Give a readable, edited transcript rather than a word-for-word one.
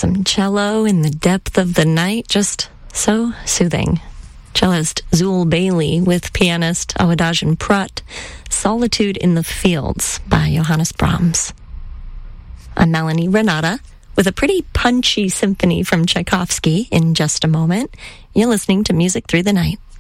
Some cello in the depth of the night, just so soothing. Cellist Zul Bailey with pianist Awadagin Prutt, Solitude in the Fields by Johannes Brahms. I'm Melanie Renata with a pretty punchy symphony from Tchaikovsky in just a moment. You're listening to Music Through the Night.